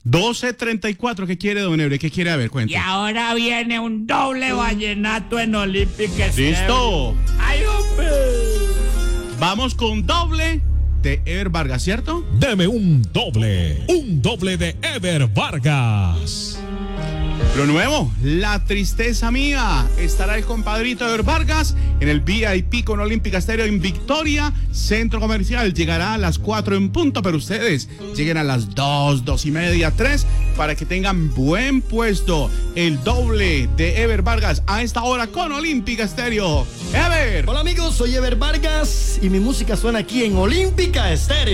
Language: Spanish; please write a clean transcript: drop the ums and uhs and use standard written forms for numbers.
12:34, ¿qué quiere, don Ebre? ¿Qué quiere? A ver, cuente. Y ahora viene un doble vallenato en Olímpica Estéreo. ¡Listo! ¡Ay, hombre! Vamos con doble de Ever Vargas, ¿cierto? Deme un doble de Ever Vargas. Lo nuevo, La Tristeza Mía. Estará el compadrito Ever Vargas en el VIP con Olímpica Estéreo en Victoria, Centro Comercial. Llegará a las 4 en punto, pero ustedes lleguen a las 2:30, 3, para que tengan buen puesto. El doble de Ever Vargas a esta hora con Olímpica Estéreo. Ever. Hola amigos, soy Ever Vargas y mi música suena aquí en Olímpica Estéreo.